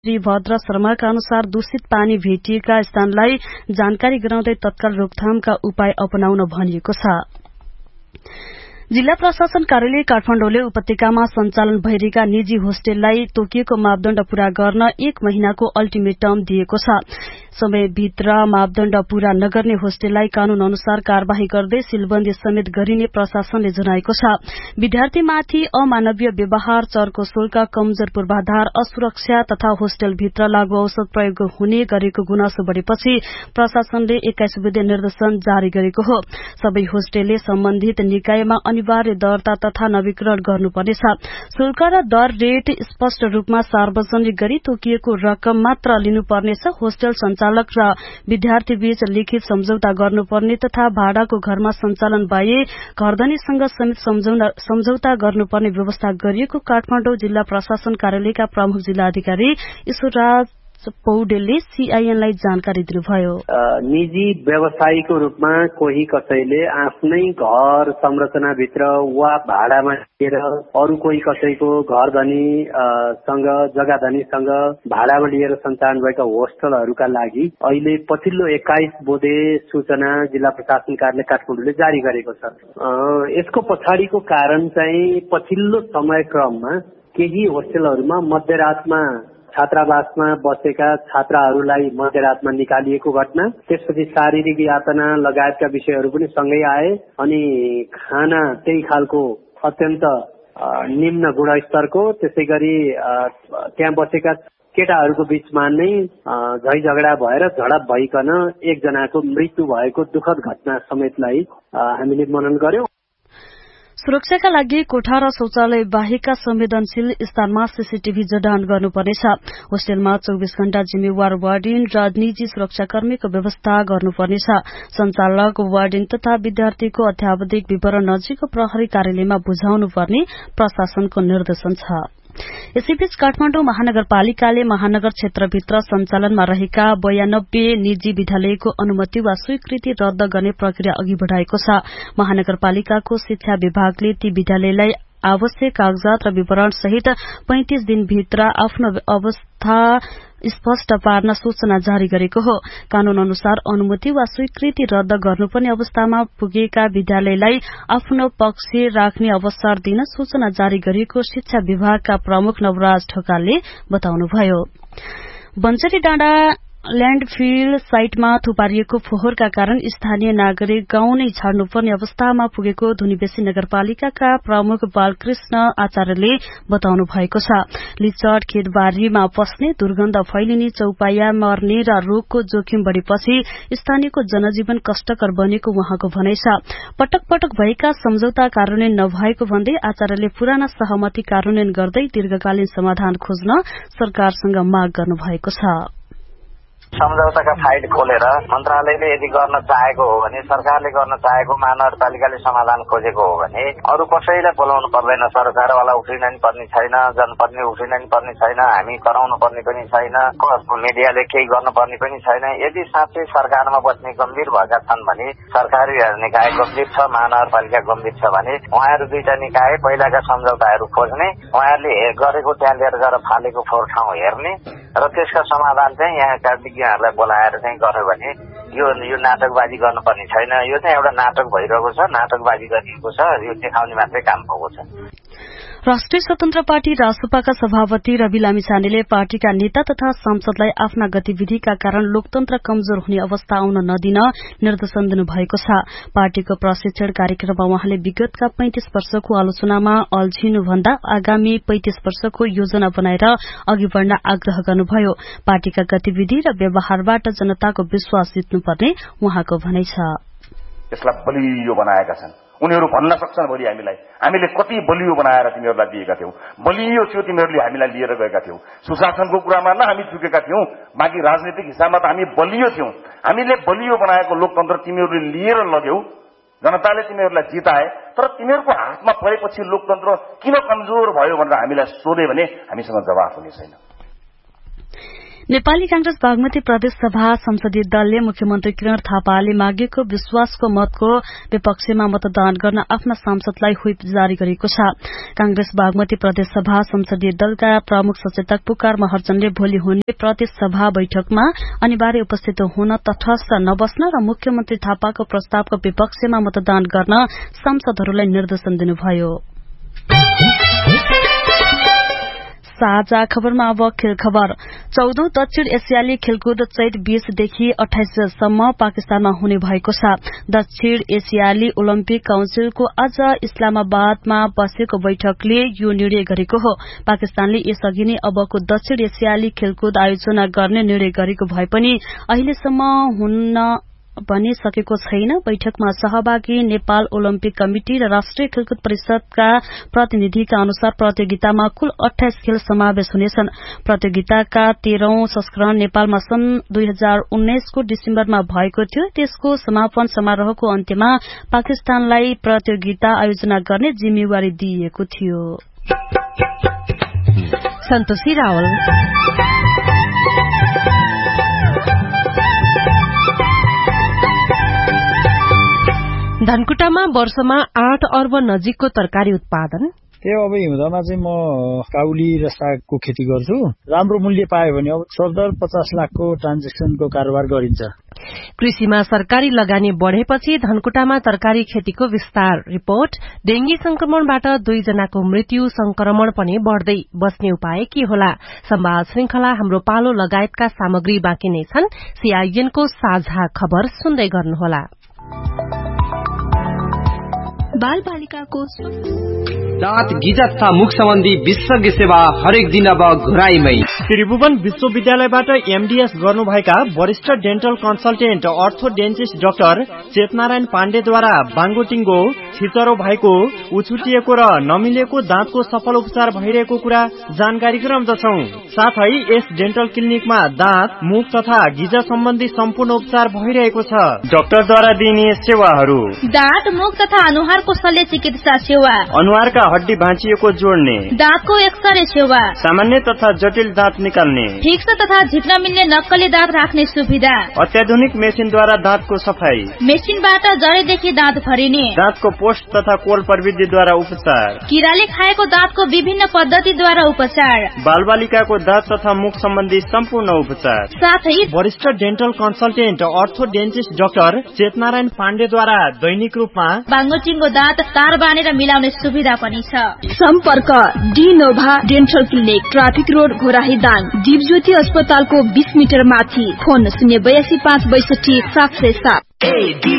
श्री भद्र शर्माका अनुसार दूषित पानी भेटिएका स्थानलाई जानकारी गराउँदै तत्काल रोकथामका उपाय अपनाउन भनिएको छ। जिल्ला प्रशासन कार्यालय काठमाडौँले उपत्यकामा सञ्चालन भइरहेका निजी होस्टेललाई तोकिएको मापदण्ड पूरा गर्न 1 महिनाको अल्टिमेटम दिएको छ। समयभित्र मापदण्ड पूरा नगर्ने होस्टेललाई कानून अनुसार कार्यवाही गर्दै सीलबन्दी समेत गरिने प्रशासनले जनाएको छ। विद्यार्थीमाथि अमानवीय व्यवहार, चर्को शुल्क, कमजोर पूर्वाधार, असुरक्षा तथा होस्टेलभित्र लागू औषध प्रयोग हुने गरेको गुनासो बढ़ेपछि प्रशासनले 21 बुधे निर्देशन जारी गरेको हो। सबै होस्टेलले सम्बन्धित निकायमा अनिवार्य दर्ता तथा नवीकरण गर्नुपर्नेछ। शुल्क र दर रेट स्पष्ट रूपमा सार्वजनिक गरी तोकिएको रकम मात्र लिनुपर्नेछ। होस्टेल संचालक र विद्यार्थी बीच लिखित सम्झौता गर्नुपर्ने तथा भाडाको घरमा सञ्चालन बाहे घरधनीसँग समेत सम्झौता गर्नुपर्ने व्यवस्था गरिएको काठमाडौँ जिल्ला प्रशासन कार्यालयका प्रमुख जिल्ला अधिकारी ईश्वरराज पौडेलले सीआईएनलाई जानकारी दिनुभयो। निजी व्यवसायीको रूपमा कोही कसैले आफ्नै घर संरचनाभित्र वा भाडामा लिएर अरू कोही कसैको घरधनी सँग जग्गाधनीसँग भाडामा लिएर सञ्चालन भएका होस्टलहरूका लागि अहिले पछिल्लो 21 बुधे सूचना जिल्ला प्रशासन कार्यालय काठमाडौँले जारी गरेको छ। यसको पछाडिको कारण चाहिँ पछिल्लो समयक्रममा केही होस्टेलहरूमा मध्यरातमा छात्रावासमा बसेका छात्राहरूलाई मध्यरातमा निकालिएको घटना, त्यसपछि शारीरिक यातना लगायतका विषयहरू पनि सँगै आए अनि खाना त्यही खालको अत्यन्त निम्न गुणस्तरको, त्यसै गरी त्यहाँ बसेका केटाहरूको बीचमा नै झै झगडा भएर झडप भइकन एकजनाको मृत्यु भएको दुःखद घटना समेतलाई हामीले मनन गर्यौं। सुरक्षाका लागि कोठा र शौचालय बाहेकका संवेदनशील स्थानमा सीसीटीभी जडान गर्नुपर्नेछ। होस्टेलमा 24 घण्टा जिम्मेवार वार्डन र निजी सुरक्षाकर्मीको व्यवस्था गर्नुपर्नेछ। संचालक, वार्डन तथा विद्यार्थीको अत्यावधिक विवरण नजिकको प्रहरी कार्यालयमा बुझाउनुपर्ने प्रशासनको निर्देशन छ। यसैबीच काठमाडौँ महानगरपालिकाले महानगर क्षेत्रभित्र सञ्चालनमा रहेका 92 निजी विद्यालयको अनुमति वा स्वीकृति रद्द गर्ने प्रक्रिया अघि बढ़ाएको छ। महानगरपालिकाको शिक्षा विभागले ती विद्यालयलाई आवश्यक कागजात र विवरण सहित 35 दिनभित्र आफ्नो अवस्था स्पष्ट पार्न सूचना जारी गरेको हो। कानून अनुसार अनुमति वा स्वीकृति रद्द गर्नुपर्ने अवस्थामा पुगेका विद्यालयलाई आफ्नो पक्ष राख्ने अवसर दिन सूचना जारी गरिएको शिक्षा विभागका प्रमुख नवराज ढकालले बताउनुभयो। बन्चरी डाँडा ल्याण्डफिल साइटमा थुपारिएको फोहोरका कारण स्थानीय नागरिक गाउँ नै छाड्नुपर्ने अवस्थामा पुगेको धुनीबेसी नगरपालिकाका प्रमुख बालकृष्ण आचार्यले बताउनु भएको छ। लिचड खेतबारीमा पस्ने, दुर्गन्ध फैलिने, चौपाया मर्ने र रोगको जोखिम बढ़ेपछि स्थानीयको जनजीवन कष्टकर बनेको उहाँको भनाइ छ। पटक पटक भएका सम्झौता कार्यान्वयन नभएको भन्दै आचार्यले पुराना सहमति कार्यान्वयन गर्दै दीर्घकालीन समाधान खोज्न सरकारसँग माग गर्नुभएको छ। सम्झौताका फाइल खोलेर मन्त्रालयले यदि गर्न चाहेको हो भने, सरकारले गर्न चाहेको महानगरपालिकाले समाधान खोजेको हो भने अरू कसैलाई बोलाउनु पर्दैन। सरकारवाला उठिन नि पर्ने छैन, जनप्रतिनिधि उठिन नि पर्ने छैन, हामी कराउनु पर्ने पनि छैन, मिडियाले केही गर्नुपर्ने पनि छैन। यदि साँच्चै सरकारमा बस्ने गम्भीर भएका छन् भने, सरकारी निकाय गम्भीर छ, महानगरपालिका गम्भीर छ भने उहाँहरू दुईटा निकाय पहिलाका सम्झौताहरू खोज्ने, उहाँहरूले गरेको त्यहाँ लिएर गएर फालेको फोहोर ठाउँ हेर्ने र त्यसका समाधान चाहिँ यहाँका विज्ञहरूलाई बोलाएर चाहिँ गर्यो भने यो नाटकबाजी गर्नुपर्ने छैन। यो चाहिँ एउटा नाटक भइरहेको छ, नाटकबाजी गरिएको छ, यो देखाउने मात्रै काम भएको छ। राष्ट्रिय स्वतन्त्र पार्टी रासपाका सभापति रवि लामिछानेले पार्टीका नेता तथा सांसदलाई आफ्ना गतिविधिका कारण लोकतन्त्र कमजोर हुने अवस्था आउन नदिन निर्देशन दिनुभएको छ। पार्टीको प्रशिक्षण कार्यक्रममा उहाँले विगतका 35 वर्षको आलोचनामा अल्झिनुभन्दा आगामी 35 वर्षको योजना बनाएर अघि बढ़न आग्रह गर्नुभयो। पार्टीका गतिविधि र व्यवहारबाट जनताको विश्वास जित्नुपर्ने उहाँको भनाइ छ। यसलाई बलियो बनाएका छन्, उनीहरू भन्न सक्छन् भोलि हामीले कति बलियो बनाएर तिमीहरूलाई दिएका थियौ, बलियो थियो तिमीहरूले हामीलाई लिएर गएका थियौ। सुशासनको कुरामा न हामी चुकेका थियौं, बाँकी राजनीतिक हिसाबमा त हामी बलियो थियौं। हामीले बलियो बनाएको लोकतन्त्र तिमीहरूले लिएर लग्यौ, जनताले तिमीहरूलाई जिताए, तर तिमीहरूको हातमा परेपछि लोकतन्त्र किन कमजोर भयो भनेर हामीलाई सोधे भने हामीसँग जवाफ हुने छैन। नेपाली कांग्रेस बागमती प्रदेश सभा संसदीय दलले मुख्यमन्त्री किरण थापाले मागेको विश्वासको मतको विपक्षमा मतदान गर्न आफ्ना सांसदलाई व्हिप जारी गरेको छ। कांग्रेस बागमती प्रदेश सभा संसदीय दलका प्रमुख सचेतक पुकार महर्जनले भोलि हुने प्रदेश सभा बैठकमा अनिवार्य उपस्थित हुन तटस्थ नबस्न र मुख्यमन्त्री थापाको प्रस्तावको विपक्षमा मतदान गर्न सांसदहरूलाई निर्देशन दिनुभयो। साझा खबरमा अब खेल खबर। 14औं दक्षिण एसियाली खेलकुद चैत 20 देखि 28 सम्म पाकिस्तानमा हुने भएको छ। दक्षिण एसियाली ओलम्पिक काउन्सिलको आज इस्लामाबादमा बसेको बैठकले यो निर्णय गरेको हो। पाकिस्तानले यसअघि नै अबको दक्षिण एसियाली खेलकुद आयोजना गर्ने निर्णय गरेको भए पनि अहिलेसम्म हुन पनि सकेको छैन। बैठकमा सहभागी नेपाल ओलम्पिक कमिटी र राष्ट्रिय खेलकुद परिषदका प्रतिनिधिका अनुसार प्रतियोगितामा कुल 28 खेल समावेश हुनेछन्। प्रतियोगिताका 13औं संस्करण नेपालमा सन् 2019 को डिसेम्बरमा भएको थियो। त्यसको समापन समारोहको अन्त्यमा पाकिस्तानलाई प्रतियोगिता आयोजना गर्ने जिम्मेवारी दिइएको थियो। सन्तोषी रावल धनकुटामा वर्षमा 8 अर्ब नजिकको तरकारी उत्पादन। त्यो अब हिउँदमा चाहिँ म काउली र सागको खेती गर्छु। राम्रो मूल्य पायो भने अब 50 लाखको ट्रान्जेक्सनको कारोबार गरिन्छ। कृषिमा सरकारी लगानी बढेपछि धनकुटामा तरकारी खेतीको विस्तार। रिपोर्ट। डेंगी संक्रमणबाट 2 जनाको मृत्यु, संक्रमण पनि बढ़दै बस्ने उपाय के होला? संवाद श्रृंखला हाम्रो पालो लगायतका सामग्री बाँकी नै छन्। सीआईएनको साझा खबर सुन्दै गर्नुहोला। बाल बालिकाको दाँत गिजा तथा मुख सम्बन्धी विशेषज्ञ सेवा हरेक दिन अब घुराईमै। त्रिभुवन विश्वविद्यालयबाट एमडीएस गर्नुभएका वरिष्ठ डेन्टल कन्सल्टेन्ट अर्थोडेन्टिस्ट डाक्टर चेतनारायण पाण्डेद्वारा बाङ्गोटिङ्गो, छिचरो भएको, उछुटिएको र नमिलेको दाँतको सफल उपचार भइरहेको कुरा जानकारी गराउँदछौ। साथै यस डेन्टल क्लिनिकमा दाँत, मुख तथा गिजा सम्बन्धी सम्पूर्ण उपचार भइरहेको छ। डाक्टरद्वारा दिइने सेवाहरू: दाँत, मुख तथा अनुहारको शल्य चिकित्सा सेवा, अनुहारका हड्डी भाँचिएको जोड्ने, दाँतको एक्सरे सेवा, सामान्य तथा जटिल दाँत निकाल्ने, फिक्स तथा झिक्न मिल्ने नक्कली दाँत राख्ने सुविधा, अत्याधुनिक मेसिनद्वारा दाँतको सफाई, मेसिनबाट जडेदेखि दाँत भरिने, दाँतको पोस्ट तथा कोल प्रविधिद्वारा उपचार, किराले खाएको दाँतको विभिन्न पद्धतिद्वारा उपचार, बालबालिकाको दाँत तथा मुख सम्बन्धी सम्पूर्ण उपचार, साथै वरिष्ठ डेन्टल कन्सल्टेन्ट अर्थोडेन्टिस्ट डाक्टर चेतनारायण पाण्डेद्वारा दैनिक रूपमा बाङ्गोटिङ्गो दाँत तार बानेर मिलाउने सुविधा पनि छ। सम्पर्क डिनोभा dental clinic, traffic road, Ghorahi Dang, Dipjyoti अस्पतालको 20 मिटर माथि। फोन 082 562 707।